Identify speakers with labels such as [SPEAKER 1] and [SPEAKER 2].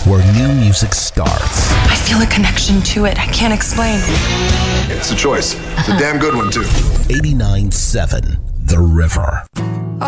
[SPEAKER 1] where new music starts.
[SPEAKER 2] I feel a connection to it. I can't explain.
[SPEAKER 3] It's a choice. It's a damn good one, too.
[SPEAKER 1] 89.7 The River.